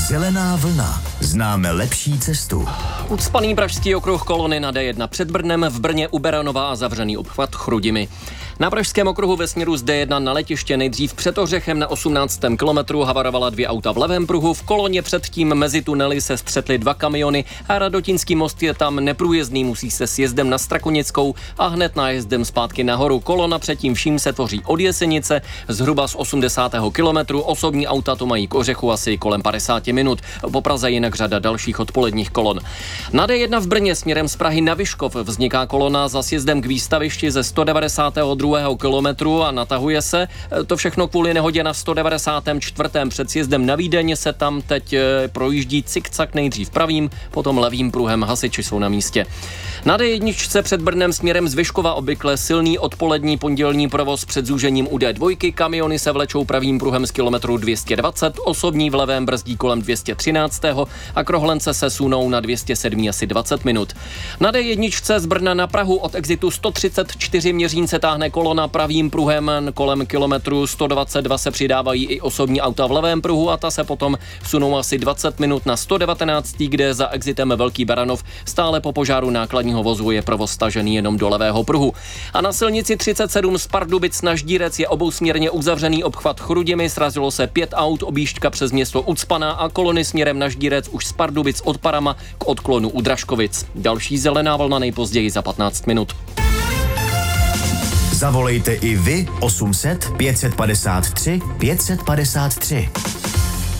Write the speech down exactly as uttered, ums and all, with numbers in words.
Zelená vlna. Známe lepší cestu. Ucpaný pražský okruh kolony na D jedna před Brnem, v Brně u Beranova a zavřený obchvat Chrudimi. Na pražském okruhu ve směru z D jedna na letiště nejdřív před Ořechem na osmnáctém kilometru havarovala dvě auta v levém pruhu, v koloně předtím mezi tunely se střetly dva kamiony a Radotinský most je tam neprůjezdný, musí se sjezdem na Strakonickou a hned nájezdem zpátky nahoru. Kolona předtím vším se tvoří od Jesenice zhruba z osmdesátého kilometru, osobní auta to mají k Ořechu asi kolem padesát minut. Po Praze jinak řada dalších odpoledních kolon. Na D jedna v Brně směrem z Prahy na Vyškov vzniká kolona za sjezdem k výstavišti ze sto devadesátého druhého kilometru a natahuje se. To všechno kvůli nehodě na sto devadesátém čtvrtém před sjezdem na Vídeň se tam teď projíždí cikcak nejdřív pravým, potom levým pruhem, hasiči jsou na místě. Na D jedna před Brnem směrem z Vyškova obvykle silný odpolední pondělní provoz před zúžením u D dva, kamiony se vlečou pravým pruhem z kilometru dvě stě dvacet, osobní v levém brzdí kolem dvě stě třináct a krohlence se sunou na dvě stě sedm asi dvacet minut. Na D jedna z Brna na Prahu od exitu sto třicet čtyři Měřín se táhne kolona pravým pruhem, kolem kilometru sto dvacet dva se přidávají i osobní auta v levém pruhu a ta se potom sunou asi dvacet minut na sto devatenáct, kde za exitem Velký Beranov stále po požáru nákladního vozu je provoz stažený jenom do levého pruhu. A na silnici třicet sedm z Pardubic na Ždírec je obousměrně uzavřený obchvat Chrudimi, srazilo se pět aut, objížďka přes město ucpaná a kolony směrem na Ždírec už z Pardubic od Parama k odklonu u Dražkovic. Další zelená vlna nejpozději za patnáct minut. Zavolejte i vy osm set pět set padesát tři pět set padesát tři.